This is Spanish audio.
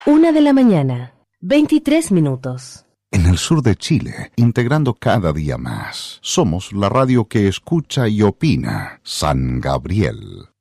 1:00 23 minutos. En el sur de Chile, integrando cada día más. Somos la radio que escucha y opina. San Gabriel.